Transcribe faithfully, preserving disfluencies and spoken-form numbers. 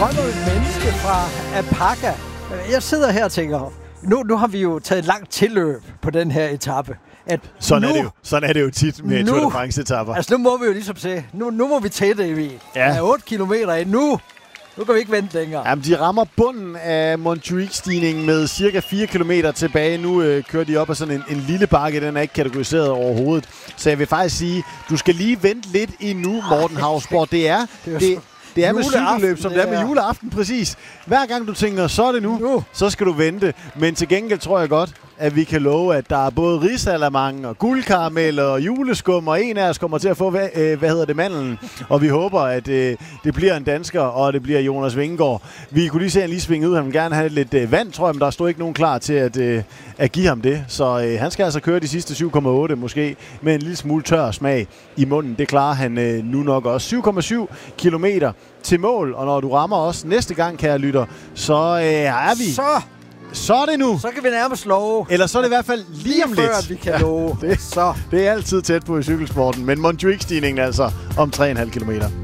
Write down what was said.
kommer et menneske fra Alpaca. Jeg sidder her og tænker, nu, nu har vi jo taget et langt tilløb på den her etape. At sådan, nu, er det jo, sådan er det jo tit med nu, Tour de France-etapper. Altså nu må vi jo ligesom se, nu, nu må vi tætte i. Ja. Der er otte kilometer endnu. Nu kan vi ikke vente længere. Jamen, de rammer bunden af Montjuic-stigningen med cirka fire kilometer tilbage. Nu øh, kører de op ad sådan en, en lille bakke. Den er ikke kategoriseret overhovedet. Så jeg vil faktisk sige, du skal lige vente lidt endnu, Morten Hausborg. Det er... Det er det, det er med juleaften, cykelløb, som det er med juleaften, præcis. Hver gang du tænker, så er det nu, nu, så skal du vente. Men til gengæld tror jeg godt, at vi kan love, at der er både risalamang og guldkaramel og juleskum, og en af os kommer til at få, hvad, øh, hvad hedder det, mandlen. Og vi håber, at øh, det bliver en dansker, og det bliver Jonas Vingegaard. Vi kunne lige se, at han lige svinge ud. Han vil gerne have lidt øh, vand, tror jeg, men der stod ikke nogen klar til at, øh, at give ham det. Så øh, han skal altså køre de sidste syv komma otte, måske med en lille smule tør smag i munden. Det klarer han øh, nu nok også. syv komma syv kilometer til mål, og når du rammer os næste gang, kære lytter, så øh, er vi... Så, så er det nu. Så kan vi nærmest love. Eller så er det i hvert fald lige, lige om lidt. Før vi kan ja, love. Det, så. det er altid tæt på i cykelsporten, men Montjuic-stigningen altså om tre komma fem kilometer.